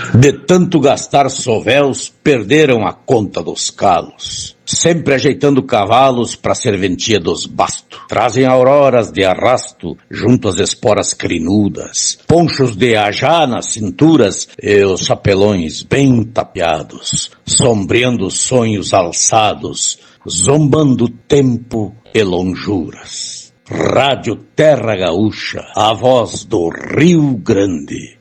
De tanto gastar sovéus, perderam a conta dos calos. Sempre ajeitando cavalos pra serventia dos bastos. Trazem auroras de arrasto junto às esporas crinudas. Ponchos de ajá nas cinturas e os chapelões bem tapeados. Sombreando os sonhos alçados, zombando tempo e lonjuras. Rádio Terra Gaúcha, a voz do Rio Grande.